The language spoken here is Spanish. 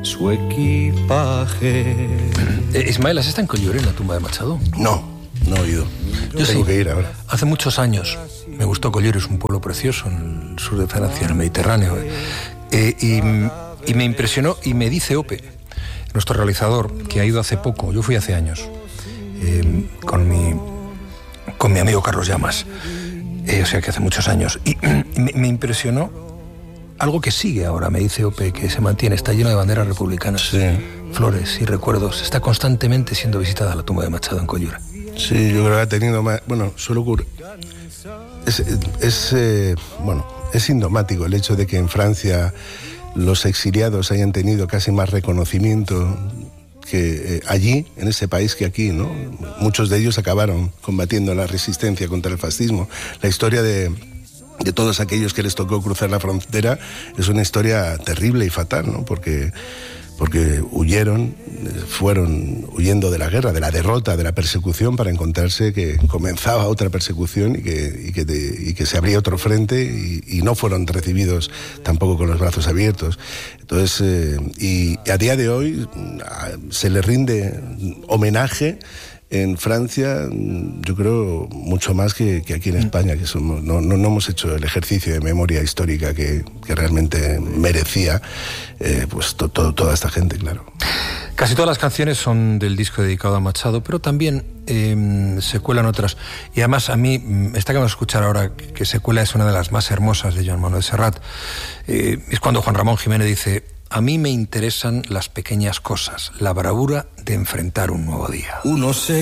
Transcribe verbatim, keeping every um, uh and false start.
su equipaje. Eh, Ismael, ¿has estado en Collioure, en la tumba de Machado? No, no he ido. Yo Tengo sí. que ir ahora. Hace muchos años me gustó Collioure, es un pueblo precioso en el sur de Francia, en el Mediterráneo. Eh, y, y me impresionó, y me dice Ope, nuestro realizador, que ha ido hace poco, yo fui hace años, eh, con, mi, con mi amigo Carlos Llamas, eh, o sea que hace muchos años, y, y me, me impresionó algo que sigue ahora, me dice Ope, que se mantiene, está lleno de banderas republicanas, Sí. flores y recuerdos, está constantemente siendo visitada la tumba de Machado en Collioure. Sí, yo creo que ha tenido más... Bueno, solo ocurre... Es, es eh, bueno, es sintomático el hecho de que en Francia los exiliados hayan tenido casi más reconocimiento que eh, allí, en ese país, que aquí, ¿no? Muchos de ellos acabaron combatiendo la resistencia contra el fascismo. La historia de, de todos aquellos que les tocó cruzar la frontera es una historia terrible y fatal, ¿no? Porque... porque huyeron, fueron huyendo de la guerra, de la derrota, de la persecución, para encontrarse que comenzaba otra persecución y que, y que, de, y que se abría otro frente, y, y no fueron recibidos tampoco con los brazos abiertos. Entonces, eh, y a día de hoy se le rinde homenaje en Francia, yo creo, mucho más que, que aquí en España, que somos, no, no, no hemos hecho el ejercicio de memoria histórica que, que realmente merecía eh, pues to, to, toda esta gente, claro. Casi todas las canciones son del disco dedicado a Machado, pero también eh, se cuelan otras. Y además a mí, esta que vamos a escuchar ahora, que se cuela, es una de las más hermosas de Joan Manuel Serrat. Eh, es cuando Juan Ramón Jiménez dice: a mí me interesan las pequeñas cosas, la bravura de enfrentar un nuevo día. Uno se